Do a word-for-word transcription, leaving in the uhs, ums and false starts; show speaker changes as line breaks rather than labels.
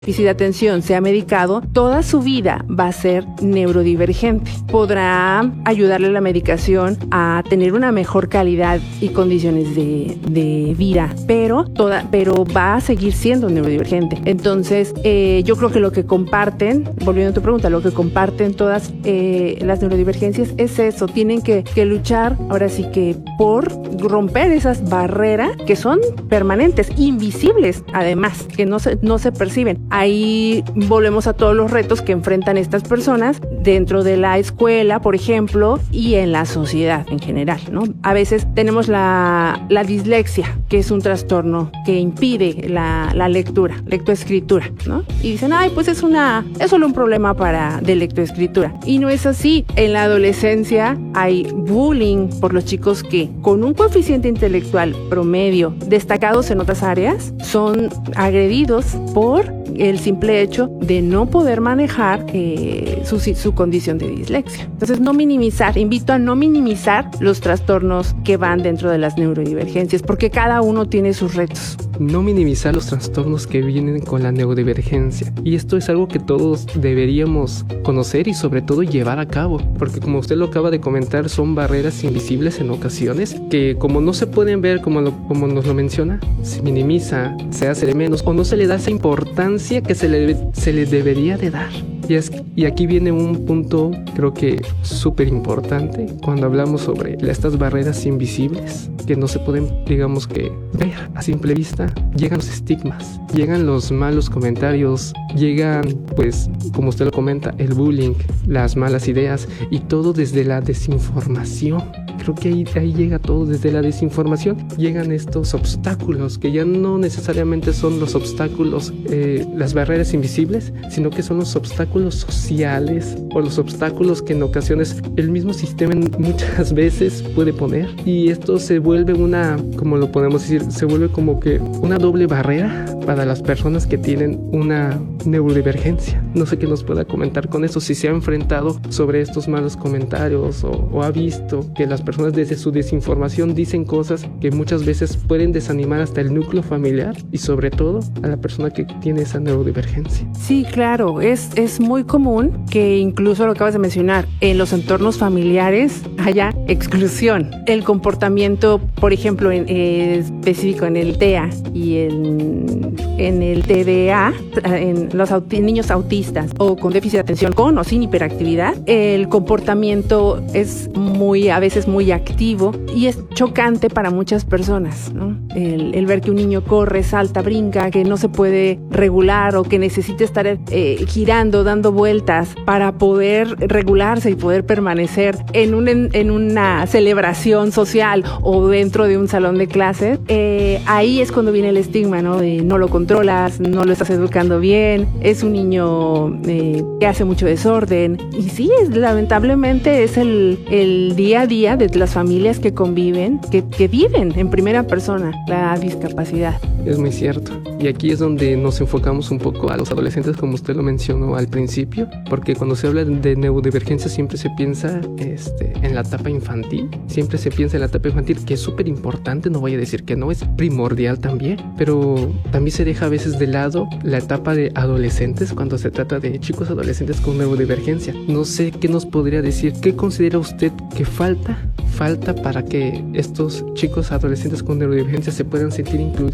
déficit de atención sea medicado, toda su vida va a ser neurodivergente. Podrá ayudarle la medicación a tener una mejor calidad y condiciones de, de vida, pero, toda, pero va a seguir siendo neurodivergente. Entonces, eh, yo creo que lo que comparten, volviendo a tu pregunta, lo que comparten todas eh, las neurodivergencias es eso, tienen que, que luchar, ahora sí que por romper esas barreras que son permanentes, invisibles además, que no se, no se perciben. Ahí volvemos a todos los retos que enfrentan estas personas dentro de la escuela, por ejemplo, y en la sociedad en general, ¿no? A veces tenemos la, la dislexia, que es un trastorno que impide la, la lectura, lectoescritura, ¿no? Y dicen, ay, pues es una, es solo un problema para de lectoescritura. Y no es así. En la adolescencia hay bullying por los chicos que, con un coeficiente intelectual promedio destacados en otras áreas, son agredidos por el simple hecho de no poder manejar eh, su, su condición de dislexia. Entonces, no minimizar, invito a no minimizar los trastornos que van dentro de las neurodivergencias, porque cada uno tiene sus retos.
No minimizar los trastornos que vienen con la neurodivergencia. Y esto es algo que todos deberíamos conocer y sobre todo llevar a cabo, porque como usted lo acaba de comentar, son barreras invisibles en ocasiones que, como no se pueden ver, como, lo, como nos lo menciona, se minimiza, se hace de menos o no se le da esa importancia que se le, se le debería de dar. Y, es, y aquí viene un punto, creo que súper importante, cuando hablamos sobre estas barreras invisibles que no se pueden, digamos que, ver a simple vista. Llegan los estigmas, llegan los malos comentarios, llegan, pues, como usted lo comenta, el bullying, las malas ideas y todo desde la desinformación. Creo que ahí, ahí llega todo desde la desinformación. Llegan estos obstáculos que ya no necesariamente son los obstáculos, eh, las barreras invisibles, sino que son los obstáculos sociales o los obstáculos que en ocasiones el mismo sistema muchas veces puede poner. Y esto se vuelve una, como lo podemos decir, se vuelve como que una doble barrera para las personas que tienen una neurodivergencia. No sé qué nos pueda comentar con eso, si se ha enfrentado sobre estos malos comentarios o, o ha visto que las personas desde su desinformación dicen cosas que muchas veces pueden desanimar hasta el núcleo familiar y sobre todo a la persona que tiene esa neurodivergencia.
Sí, claro, es, es muy común que incluso lo acabas de mencionar, en los entornos familiares haya exclusión. El comportamiento, por ejemplo, en, eh, específico en el T E A y en, en el T D A, en los auti- niños autistas o con déficit de atención con o sin hiperactividad, el comportamiento es muy, a veces muy activo y es chocante para muchas personas, ¿no? El, el ver que un niño corre, salta, brinca, que no se puede regular o que necesita estar eh, girando, dando vueltas para poder regularse y poder permanecer en, un, en, en una celebración social o dentro de un salón de clases, eh, ahí es cuando viene el estigma, ¿no? De no lo controlas, no lo estás educando bien, es un niño eh, que hace mucho desorden. Y sí, es, lamentablemente es el, el día a día de las familias que conviven, que, que viven en primera persona la discapacidad.
Es muy cierto. Y aquí es donde nos enfocamos un poco a los adolescentes, como usted lo mencionó al principio, porque cuando se habla de neurodivergencia siempre se piensa este, en la etapa infantil, siempre se piensa en la etapa infantil, que es súper importante, no voy a decir que no, es primordial también, pero también se deja a veces de lado la etapa de adolescentes cuando se trata de chicos adolescentes con neurodivergencia. No sé qué nos podría decir, ¿qué considera usted que falta? falta para que estos chicos adolescentes con neurodivergencia se puedan sentir incluidos